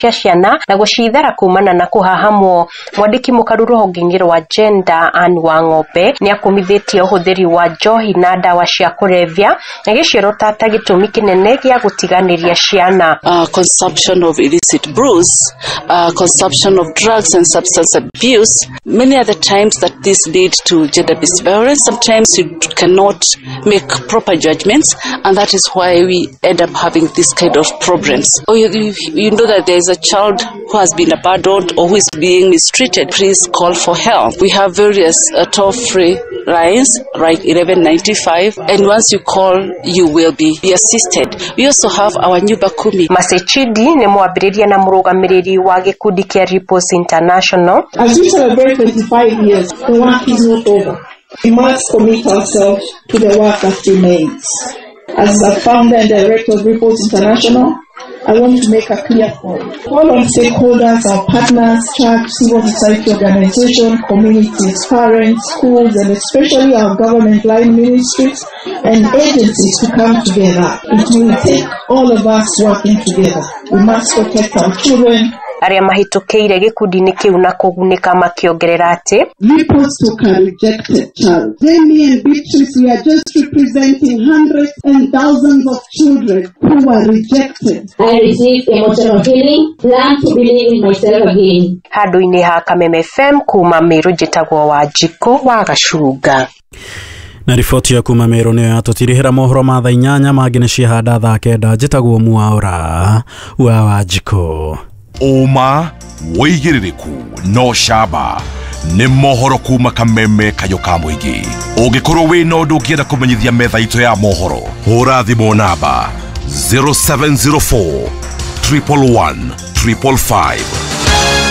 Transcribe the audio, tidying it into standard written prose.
cia ciana na gucithara kumana na kuhahamwo. Mwandiki mukaruru honge-inĩ rwa Gender Anne Wang'ombe ni akumithitie uhuthiri wa njohi na ndawa cia kulevya na gicioro tata gitumi kinene gia gutiganiria ciana. Consumption of illicit brews, consumption of drugs and substance abuse. Many other times that this lead to gender-based violence. Sometimes you cannot make proper judgments, and that is why we end up having this kind of problems. Or you know that there is a child who has been abandoned or who is being mistreated. Please call for help. We have various toll-free lines, like 1195, and once you call, you will be assisted. We also have our Nyumba Kumi. Masechidi ni mwambiriria na murugamiriri wa gikundi kia Ripples International. As we celebrate 25 years, the work is not over. We must commit ourselves to the work that remains. As a founder and director of Ripples International, I want to make a clear point. All our stakeholders, our partners, church, civil society organizations, communities, parents, schools, and especially our government line ministries and agencies to come together. It will take all of us working together. We must protect our children. Aria mahitukeire gikundi-ini kiu na kugunika makiongerera ati Ripples took a rejected child. Jamie and Beatrice, we are just representing hundreds and thousands of children who were rejected. I received emotional healing, learned to believe in myself again. Handu-ini ha Kameme FM kuma Meru njitagwo Wanjiko wa Gacunga. Na riboti ya kuma Meru niyo yatutirihira mohoro ma thaa 8 mangine ciahanda thaa 9 njitagwo Mwaura wa Wanjiko. Oma weigiririku no shaba ni mohoro kuma Kameme Kayoka Muingi. Ungikorwo wina undu ungienda kumenyithia metha itu ya mohoro, hura thimu namba 0704 111 555.